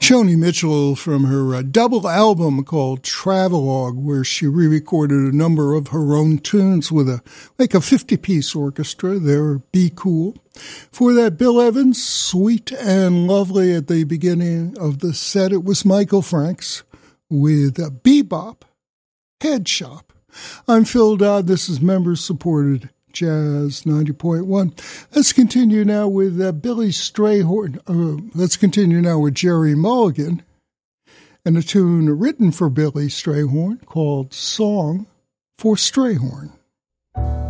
Joni Mitchell from her double album called Travelogue, where she re-recorded a number of her own tunes with a 50-piece orchestra. They're Be Cool. For that, Bill Evans, Sweet and Lovely at the beginning of the set. It was Michael Franks with Bebop, Head Shop. I'm Phil Dodd. This is member-supported Jazz 90.1. Let's continue now with Billy Strayhorn. Let's continue now with Gerry Mulligan and a tune written for Billy Strayhorn called Song for Strayhorn.